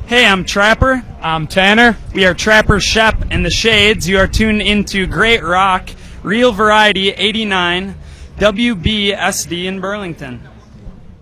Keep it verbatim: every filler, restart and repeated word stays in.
Hey, I'm Trapper. I'm Tanner. We are Trapper Shep and the Shades. You are tuned into Great Rock, Real Variety eighty-nine, W B S D in Burlington.